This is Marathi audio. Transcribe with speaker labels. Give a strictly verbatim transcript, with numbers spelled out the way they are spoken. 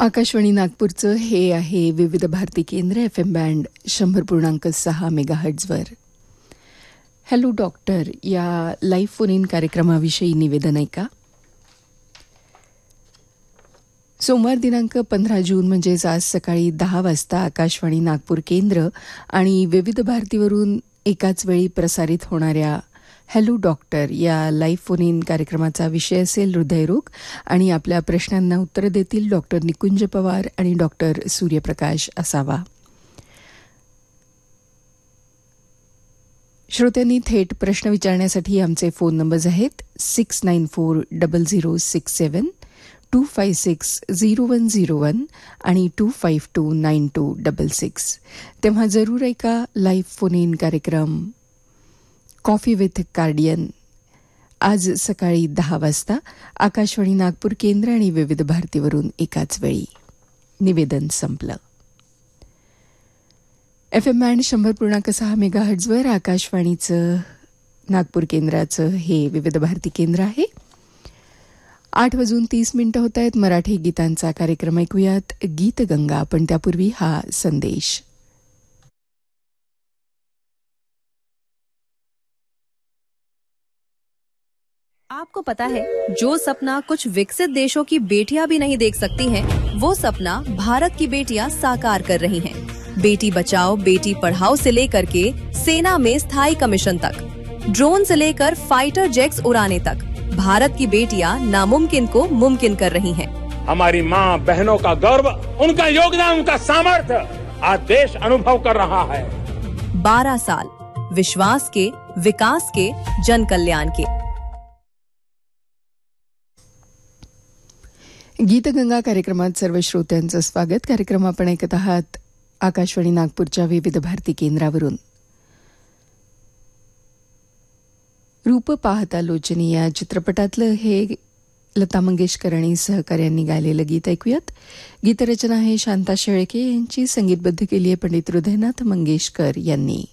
Speaker 1: आकाशवाणी नागपूरचं हे आहे विविध भारती केंद्र एफ एम बँड शंभर पूर्णांक सहा मेगाहर्ट्झवर. हॅलो डॉक्टर या लाईव्ह फोन इन कार्यक्रमाविषयी निवेदन ऐका. सोमवार दिनांक पंधरा जून म्हणजेच आज सकाळी दहा वाजता आकाशवाणी नागपूर केंद्र आणि विविध भारतीवरून एकाच वेळी प्रसारित होणाऱ्या हॅलो डॉक्टर या लाईव्ह फोन इन कार्यक्रमाचा विषय असेल हृदयरोग आणि आपल्या प्रश्नांना उत्तर देतील डॉक्टर निकुंज पवार आणि डॉक्टर सूर्यप्रकाश असावा. श्रोत्यांनी थेट प्रश्न विचारण्यासाठी आमचे फोन नंबर्स आहेत six nine four double zero six seven to five six zero one zero one आणि to five to nine to double six. तेव्हा जरूर ऐका लाईव्ह फोन इन कार्यक्रम कॉफी विथ कार्डियन आज सकाळी दहा वाजता आकाशवाणी नागपूर केंद्र आणि विविध भारतीवरून एकाच वेळी. निवेदन संपलं. एफ एम बँड शंभर पूर्णांक सहा मेगाहर्ट्झवर आकाशवाणीचं नागपूर केंद्राचं हे विविध भारती केंद्र आहे. आठ वाजून तीस मिनिटं होत आहेत. मराठी गीतांचा कार्यक्रम ऐकूयात गीतगंगा, पण त्यापूर्वी हा संदेश.
Speaker 2: आपको पता है, जो सपना कुछ विकसित देशों की बेटियां भी नहीं देख सकती हैं, वो सपना भारत की बेटियां साकार कर रही हैं। बेटी बचाओ बेटी पढ़ाओ से लेकर के सेना में स्थायी कमीशन तक, ड्रोन से लेकर फाइटर जेट्स उड़ाने तक, भारत की बेटियां नामुमकिन को मुमकिन कर रही हैं।
Speaker 3: हमारी माँ बहनों का गौरव, उनका योगदान, उनका सामर्थ्य आज देश अनुभव कर रहा है।
Speaker 2: बारह साल विश्वास के, विकास के, जन कल्याण के।
Speaker 1: गीतगंगा कार्यक्रमात सर्व श्रोत्यांचं स्वागत. कार्यक्रम आपण ऐकत आहात आकाशवाणी नागपूरच्या विविध भारती केंद्रावरून. रूप पाहता लोचनी या चित्रपटातलं हे लता मंगेशकर आणि सहकार्यांनी गायलेलं गीत ऐकूयात. गीतरचना आहे शांता शेळके यांची, संगीतबद्ध केली आहे पंडित हृदयनाथ मंगेशकर यांनी.